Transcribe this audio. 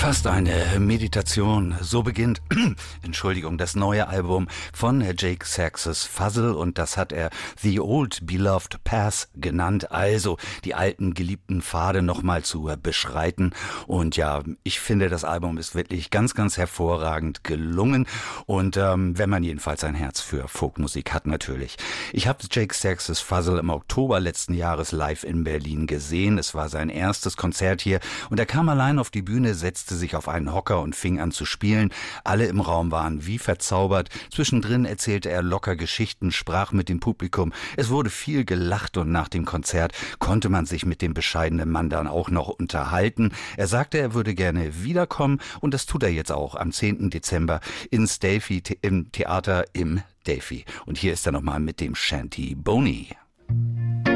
Fast eine Meditation. So beginnt, Entschuldigung, das neue Album von Jake Saxes Fuzzle, und das hat er The Old Beloved Path genannt, also die alten geliebten Pfade nochmal zu beschreiten. Und ja, ich finde, das Album ist wirklich ganz, ganz hervorragend gelungen, und wenn man jedenfalls ein Herz für Folkmusik hat, natürlich. Ich habe Jake Saxes Fuzzle im Oktober letzten Jahres live in Berlin gesehen. Es war sein erstes Konzert hier, und er kam allein auf die Bühne, setzte sich auf einen Hocker und fing an zu spielen. Alle im Raum waren wie verzaubert. Zwischendrin erzählte er locker Geschichten, sprach mit dem Publikum. Es wurde viel gelacht, und nach dem Konzert konnte man sich mit dem bescheidenen Mann dann auch noch unterhalten. Er sagte, er würde gerne wiederkommen, und das tut er jetzt auch am 10. Dezember ins Delphi, im Theater im Delphi. Und hier ist er nochmal mit dem Shanty Boney.